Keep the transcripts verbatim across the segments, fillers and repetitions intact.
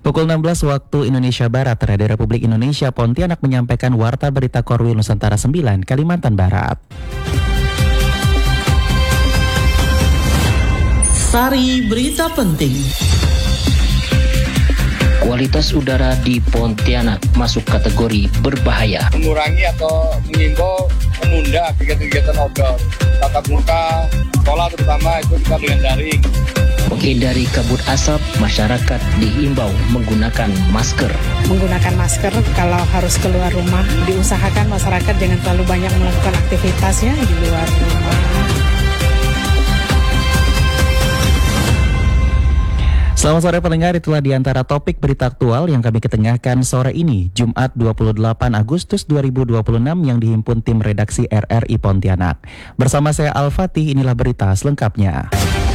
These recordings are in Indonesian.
Pukul enam belas waktu Indonesia Barat, Radio Republik Indonesia Pontianak menyampaikan Warta Berita Korwil Nusantara sembilan, Kalimantan Barat. Sari berita penting. Kualitas udara di Pontianak masuk kategori berbahaya. Mengurangi atau mengimbau menunda kegiatan-kegiatan outdoor, tatap muka, sekolah terutama itu kita dengan daring. Menghindari kabut asap, masyarakat diimbau menggunakan masker. Menggunakan masker kalau harus keluar rumah, diusahakan masyarakat jangan terlalu banyak melakukan aktivitasnya di luar rumah. Selamat sore pendengar, itulah di antara topik berita aktual yang kami ketengahkan sore ini, Jumat dua puluh delapan Agustus dua ribu dua puluh enam yang dihimpun tim redaksi R R I Pontianak. Bersama saya Al-Fatih, inilah berita selengkapnya.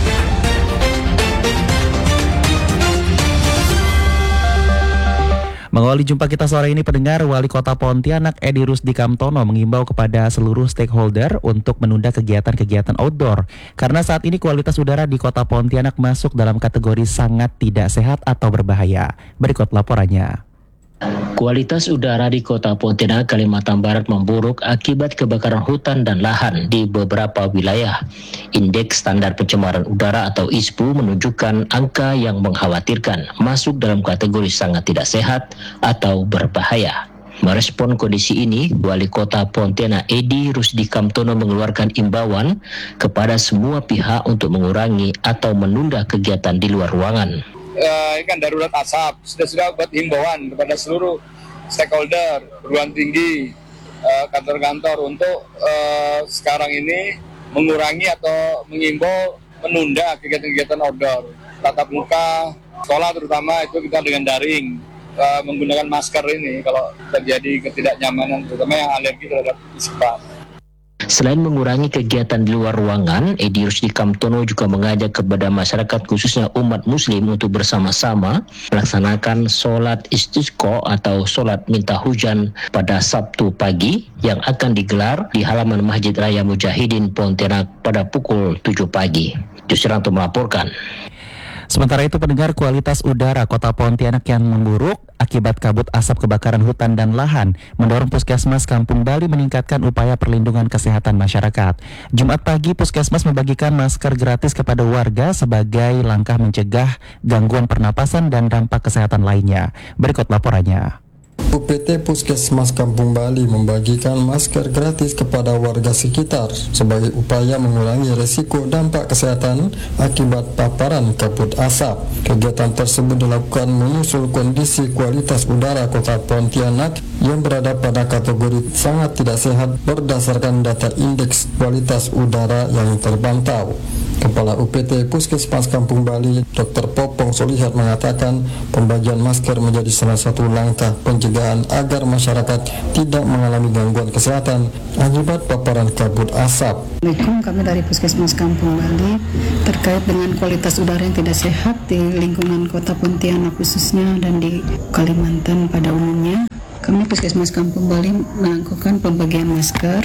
Mengawali jumpa kita sore ini pendengar, Wali Kota Pontianak Edi Rusdi Kamtono mengimbau kepada seluruh stakeholder untuk menunda kegiatan-kegiatan outdoor karena saat ini kualitas udara di Kota Pontianak masuk dalam kategori sangat tidak sehat atau berbahaya. Berikut laporannya. Kualitas udara di Kota Pontianak, Kalimantan Barat memburuk akibat kebakaran hutan dan lahan di beberapa wilayah. Indeks Standar Pencemaran Udara atau I S P U menunjukkan angka yang mengkhawatirkan, masuk dalam kategori sangat tidak sehat atau berbahaya. Merespon kondisi ini, Wali Kota Pontianak Edi Rusdi Kamtono mengeluarkan imbauan kepada semua pihak untuk mengurangi atau menunda kegiatan di luar ruangan. Uh, ini kan darurat asap, sudah-sudah buat himbauan kepada seluruh stakeholder, perguruan tinggi, uh, kantor-kantor untuk uh, sekarang ini mengurangi atau mengimbau menunda kegiatan-kegiatan outdoor, tatap muka, sekolah terutama itu kita dengan daring, uh, menggunakan masker ini kalau terjadi ketidaknyamanan, terutama yang alergi terhadap ispa. Selain mengurangi kegiatan di luar ruangan, Edi Rusdi Kamtono juga mengajak kepada masyarakat khususnya umat muslim untuk bersama-sama melaksanakan sholat istisqa atau sholat minta hujan pada Sabtu pagi yang akan digelar di halaman Masjid Raya Mujahidin Pontianak pada pukul tujuh pagi. Jusranto melaporkan. Sementara itu pendengar, kualitas udara Kota Pontianak yang memburuk akibat kabut asap kebakaran hutan dan lahan mendorong Puskesmas Kampung Bali meningkatkan upaya perlindungan kesehatan masyarakat. Jumat pagi Puskesmas membagikan masker gratis kepada warga sebagai langkah mencegah gangguan pernapasan dan dampak kesehatan lainnya. Berikut laporannya. U P T Puskesmas Kampung Bali membagikan masker gratis kepada warga sekitar sebagai upaya mengurangi resiko dampak kesehatan akibat paparan kabut asap. Kegiatan tersebut dilakukan menyusul kondisi kualitas udara Kota Pontianak yang berada pada kategori sangat tidak sehat berdasarkan data indeks kualitas udara yang terpantau. Kepala U P T Puskesmas Kampung Bali, Dokter Popong Solihat mengatakan pembagian masker menjadi salah satu langkah pencegahan agar masyarakat tidak mengalami gangguan kesehatan akibat paparan kabut asap. Assalamualaikum, kami dari Puskesmas Kampung Bali terkait dengan kualitas udara yang tidak sehat di lingkungan Kota Pontianak khususnya dan di Kalimantan pada umumnya. Kami Puskesmas Kampung Bali melakukan pembagian masker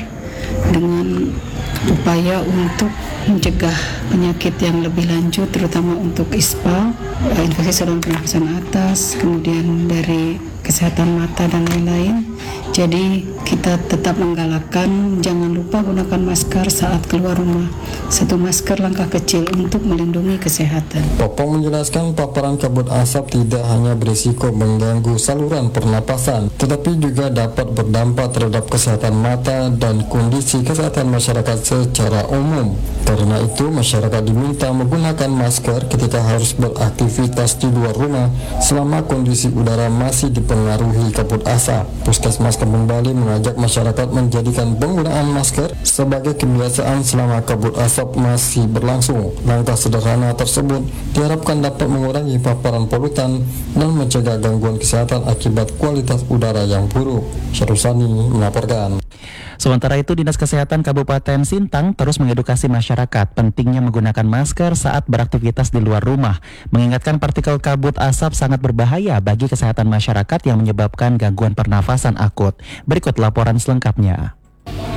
dengan upaya untuk mencegah penyakit yang lebih lanjut, terutama untuk ispa, infeksi saluran pernafasan atas, kemudian dari kesehatan mata dan lain-lain. Jadi kita tetap menggalakkan jangan lupa gunakan masker saat keluar rumah. Satu masker langkah kecil untuk melindungi kesehatan. Popong menjelaskan paparan kabut asap tidak hanya berisiko mengganggu saluran pernapasan, tetapi juga dapat berdampak terhadap kesehatan mata dan kondisi kesehatan masyarakat secara umum. Karena itu masyarakat diminta menggunakan masker ketika harus beraktivitas di luar rumah selama kondisi udara masih dipengaruhi kabut asap. Puskesmas Kampung Bali mengajak masyarakat menjadikan penggunaan masker sebagai kebiasaan selama kabut asap masih berlangsung. Langkah sederhana tersebut diharapkan dapat mengurangi paparan polutan dan mencegah gangguan kesehatan akibat kualitas udara yang buruk. Syarusani melaporkan. Sementara itu, Dinas Kesehatan Kabupaten Sintang terus mengedukasi masyarakat pentingnya menggunakan masker saat beraktivitas di luar rumah, mengingatkan partikel kabut asap sangat berbahaya bagi kesehatan masyarakat yang menyebabkan gangguan pernafasan akut. Berikut laporan selengkapnya.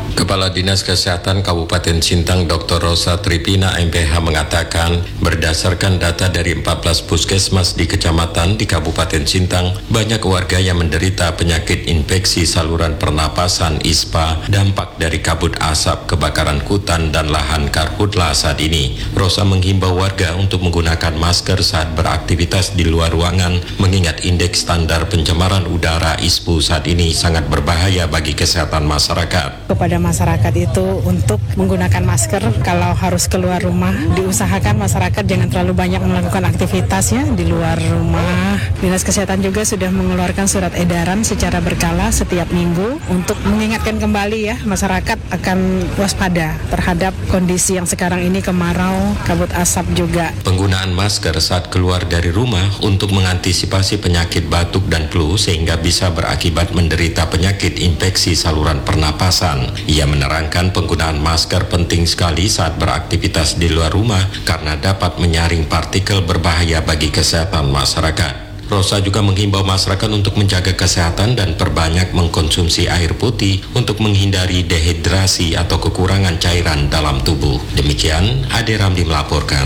Kepala Dinas Kesehatan Kabupaten Sintang Doktor Rosa Tripina M P H mengatakan berdasarkan data dari empat belas puskesmas di kecamatan di Kabupaten Sintang, banyak warga yang menderita penyakit infeksi saluran pernapasan I S P A dampak dari kabut asap kebakaran hutan dan lahan karhutla saat ini. Rosa menghimbau warga untuk menggunakan masker saat beraktivitas di luar ruangan mengingat indeks standar pencemaran udara I S P U saat ini sangat berbahaya bagi kesehatan masyarakat. Kepada masyarakat itu untuk menggunakan masker kalau harus keluar rumah, diusahakan masyarakat jangan terlalu banyak melakukan aktivitasnya di luar rumah. Dinas Kesehatan juga sudah mengeluarkan surat edaran secara berkala setiap minggu untuk mengingatkan kembali ya masyarakat akan waspada terhadap kondisi yang sekarang ini kemarau, kabut asap juga. Penggunaan masker saat keluar dari rumah untuk mengantisipasi penyakit batuk dan flu sehingga bisa berakibat menderita penyakit infeksi saluran pernapasan. Ia menerangkan penggunaan masker penting sekali saat beraktivitas di luar rumah karena dapat menyaring partikel berbahaya bagi kesehatan masyarakat. Rosa juga menghimbau masyarakat untuk menjaga kesehatan dan perbanyak mengkonsumsi air putih untuk menghindari dehidrasi atau kekurangan cairan dalam tubuh. Demikian, Ade Ramli melaporkan.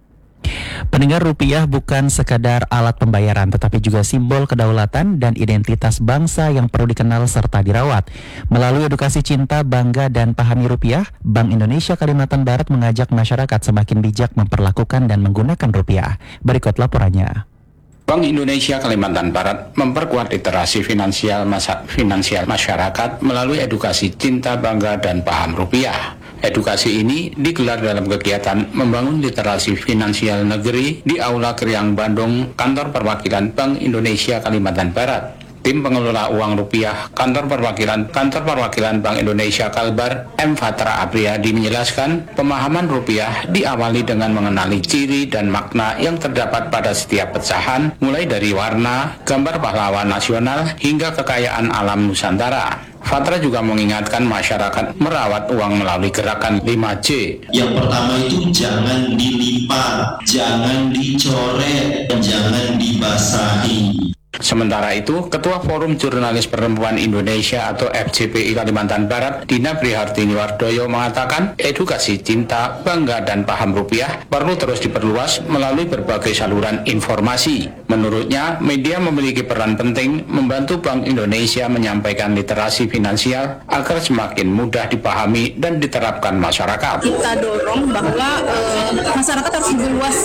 Pendengar, rupiah bukan sekadar alat pembayaran, tetapi juga simbol kedaulatan dan identitas bangsa yang perlu dikenal serta dirawat. Melalui edukasi cinta, bangga, dan pahami rupiah, Bank Indonesia Kalimantan Barat mengajak masyarakat semakin bijak memperlakukan dan menggunakan rupiah. Berikut laporannya. Bank Indonesia Kalimantan Barat memperkuat literasi finansial, masa, finansial masyarakat melalui edukasi cinta, bangga, dan paham rupiah. Edukasi ini digelar dalam kegiatan membangun literasi finansial negeri di Aula Kriang Bandung, Kantor Perwakilan Bank Indonesia Kalimantan Barat. Tim pengelola uang rupiah Kantor Perwakilan Kantor Perwakilan Bank Indonesia Kalbar, M. Fatra Apriadi menjelaskan, pemahaman rupiah diawali dengan mengenali ciri dan makna yang terdapat pada setiap pecahan, mulai dari warna, gambar pahlawan nasional, hingga kekayaan alam Nusantara. Fatra juga mengingatkan masyarakat merawat uang melalui gerakan lima J. Yang pertama itu jangan dilipat, jangan dicoret, jangan dibasahi. Sementara itu, Ketua Forum Jurnalis Perempuan Indonesia atau F J P I Kalimantan Barat, Dina Prihartini Wardoyo mengatakan, edukasi cinta, bangga, dan paham rupiah perlu terus diperluas melalui berbagai saluran informasi. Menurutnya, media memiliki peran penting membantu Bank Indonesia menyampaikan literasi finansial agar semakin mudah dipahami dan diterapkan masyarakat. Kita dorong bahwa e, masyarakat harus lebih luas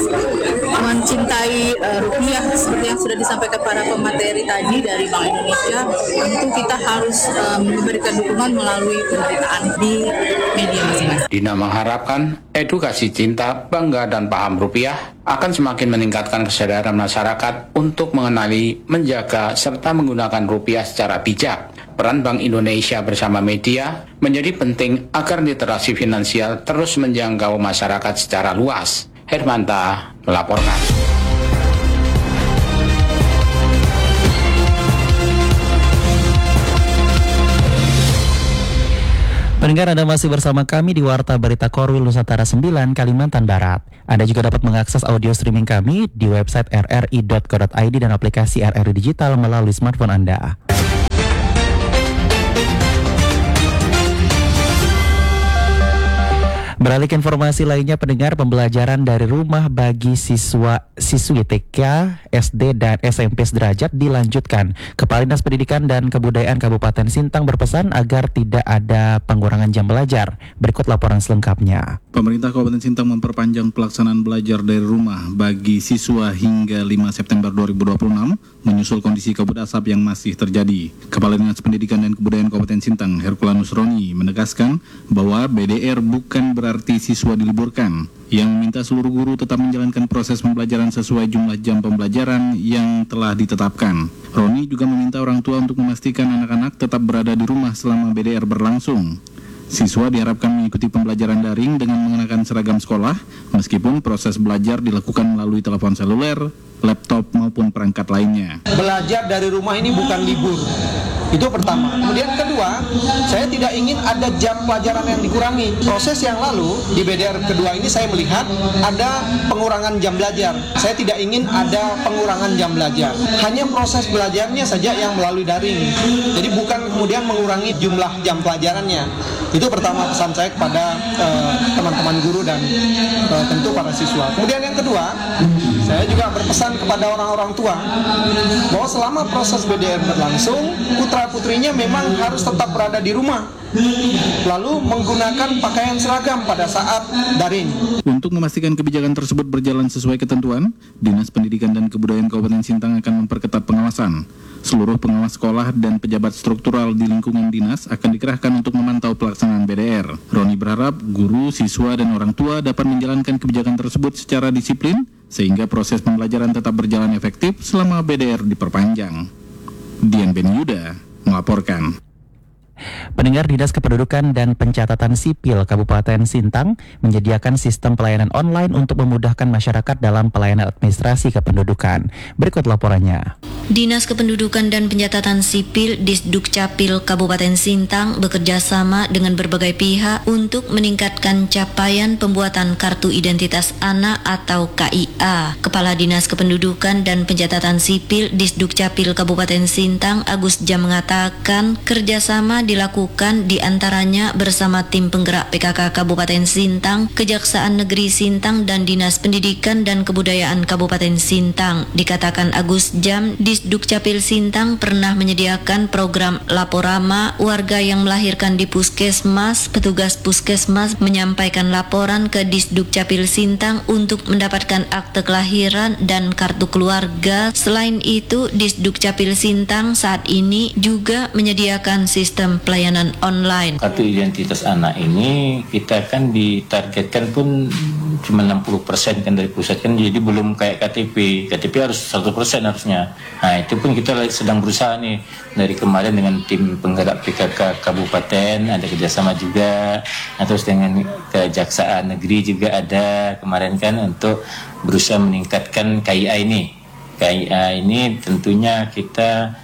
mencintai e, rupiah seperti yang sudah disampaikan para pemateri tadi dari Bank Indonesia. Tentu kita harus e, memberikan dukungan melalui pemberitaan di media masing-masing. Dina mengharapkan edukasi cinta, bangga, dan paham rupiah akan semakin meningkatkan kesadaran masyarakat untuk mengenali, menjaga, serta menggunakan rupiah secara bijak. Peran Bank Indonesia bersama media menjadi penting agar literasi finansial terus menjangkau masyarakat secara luas. Hermanta melaporkan. Pendengar, Anda masih bersama kami di Warta Berita Korwil Nusantara sembilan Kalimantan Barat. Anda juga dapat mengakses audio streaming kami di website r r i dot co dot i d dan aplikasi R R I Digital melalui smartphone Anda. Beralih ke informasi lainnya, pendengar, pembelajaran dari rumah bagi siswa siswi T K, S D, dan S M P sederajat dilanjutkan. Kepala Dinas Pendidikan dan Kebudayaan Kabupaten Sintang berpesan agar tidak ada pengurangan jam belajar. Berikut laporan selengkapnya. Pemerintah Kabupaten Sintang memperpanjang pelaksanaan belajar dari rumah bagi siswa hingga lima September dua ribu dua puluh enam menyusul kondisi kabut asap yang masih terjadi. Kepala Dinas Pendidikan dan Kebudayaan Kabupaten Sintang, Herculanus Roni, menegaskan bahwa B D R bukan berarti siswa diliburkan. Yang meminta seluruh guru tetap menjalankan proses pembelajaran sesuai jumlah jam pembelajaran yang telah ditetapkan. Roni juga meminta orang tua untuk memastikan anak-anak tetap berada di rumah selama B D R berlangsung. Siswa diharapkan mengikuti pembelajaran daring dengan mengenakan seragam sekolah, meskipun proses belajar dilakukan melalui telepon seluler, laptop, maupun perangkat lainnya. Belajar dari rumah ini bukan libur, Itu pertama. Kemudian kedua, saya tidak ingin ada jam pelajaran yang dikurangi. Proses yang lalu di B D R kedua ini saya melihat ada pengurangan jam belajar. Saya tidak ingin ada pengurangan jam belajar. Hanya proses belajarnya saja yang melalui daring. Jadi bukan kemudian mengurangi jumlah jam pelajarannya. Itu pertama pesan saya kepada uh, teman-teman guru dan uh, tentu para siswa. Kemudian yang kedua, saya juga berpesan kepada orang-orang tua bahwa selama proses B D R berlangsung, putra-putrinya memang harus tetap berada di rumah, lalu menggunakan pakaian seragam pada saat daring. Untuk memastikan kebijakan tersebut berjalan sesuai ketentuan, Dinas Pendidikan dan Kebudayaan Kabupaten Sintang akan memperketat pengawasan. Seluruh pengawas sekolah dan pejabat struktural di lingkungan dinas akan dikerahkan untuk memantau pelaksanaan B D R. Roni berharap guru, siswa, dan orang tua dapat menjalankan kebijakan tersebut secara disiplin, sehingga proses pembelajaran tetap berjalan efektif selama B D R diperpanjang. Dian Ben Yuda melaporkan. Pendengar, Dinas Kependudukan dan Pencatatan Sipil Kabupaten Sintang menyediakan sistem pelayanan online untuk memudahkan masyarakat dalam pelayanan administrasi kependudukan. Berikut laporannya. Dinas Kependudukan dan Pencatatan Sipil Disdukcapil Kabupaten Sintang bekerja sama dengan berbagai pihak untuk meningkatkan capaian pembuatan Kartu Identitas Anak atau K I A. Kepala Dinas Kependudukan dan Pencatatan Sipil Disdukcapil Kabupaten Sintang, Agus Jam, mengatakan kerjasama dilakukan diantaranya bersama tim penggerak P K K Kabupaten Sintang, Kejaksaan Negeri Sintang, dan Dinas Pendidikan dan Kebudayaan Kabupaten Sintang. Dikatakan Agus Jam, Disdukcapil Sintang pernah menyediakan program Laporama. Warga yang melahirkan di puskesmas, petugas puskesmas menyampaikan laporan ke Disdukcapil Sintang untuk mendapatkan akte kelahiran dan kartu keluarga. Selain itu, Disdukcapil Sintang saat ini juga menyediakan sistem pelayanan online. Kartu identitas anak ini kita kan ditargetkan pun cuma enam puluh persen kan dari pusat kan, jadi belum kayak K T P. K T P harus seratus persen harusnya. Nah, itu pun kita sedang berusaha nih dari kemarin dengan tim penggerak P K K Kabupaten, ada kerjasama juga. Nah, terus dengan Kejaksaan Negeri juga ada kemarin kan untuk berusaha meningkatkan K I A ini. K I A ini tentunya kita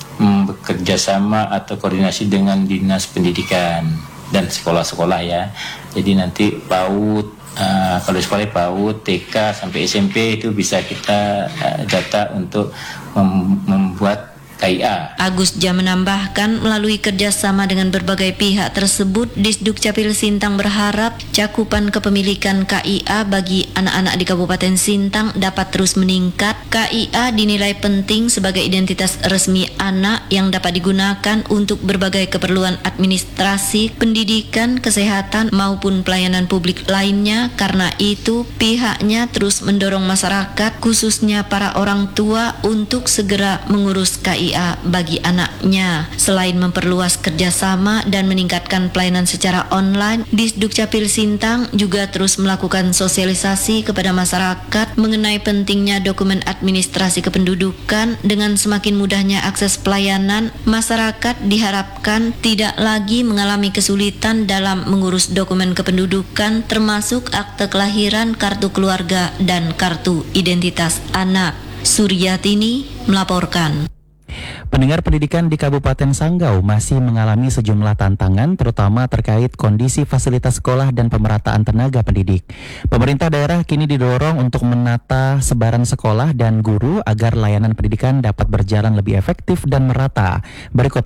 bekerja sama atau koordinasi dengan Dinas Pendidikan dan sekolah-sekolah ya. Jadi nanti PAUD, uh, kalau sekolah PAUD, T K sampai S M P itu bisa kita uh, data untuk mem- membuat K I A. Agus Jam menambahkan melalui kerjasama dengan berbagai pihak tersebut, Disdukcapil Sintang berharap cakupan kepemilikan K I A bagi anak-anak di Kabupaten Sintang dapat terus meningkat. K I A dinilai penting sebagai identitas resmi anak yang dapat digunakan untuk berbagai keperluan administrasi, pendidikan, kesehatan, maupun pelayanan publik lainnya. Karena itu, pihaknya terus mendorong masyarakat, khususnya para orang tua, untuk segera mengurus K I A bagi anaknya. Selain memperluas kerjasama dan meningkatkan pelayanan secara online, Disdukcapil Sintang juga terus melakukan sosialisasi kepada masyarakat mengenai pentingnya dokumen administrasi kependudukan. Dengan semakin mudahnya akses pelayanan, masyarakat diharapkan tidak lagi mengalami kesulitan dalam mengurus dokumen kependudukan, termasuk akte kelahiran, kartu keluarga, dan kartu identitas anak. Suryatini melaporkan. Pendengar, pendidikan di Kabupaten Sanggau masih mengalami sejumlah tantangan, terutama terkait kondisi fasilitas sekolah dan pemerataan tenaga pendidik. Pemerintah daerah kini didorong untuk menata sebaran sekolah dan guru agar layanan pendidikan dapat berjalan lebih efektif dan merata. Berikut